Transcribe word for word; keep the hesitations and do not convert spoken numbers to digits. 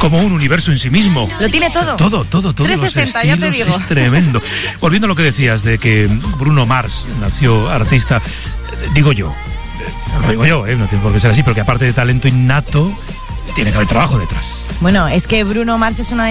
como un universo en sí mismo. Lo tiene todo. Todo, todo, todo. trescientos sesenta, ya te digo. Es tremendo. Volviendo a lo que decías de que Bruno Mars nació artista, digo yo, lo digo yo, ¿eh? No tiene por qué ser así, porque aparte de talento innato, tiene que haber trabajo detrás. Bueno, es que Bruno Mars es una de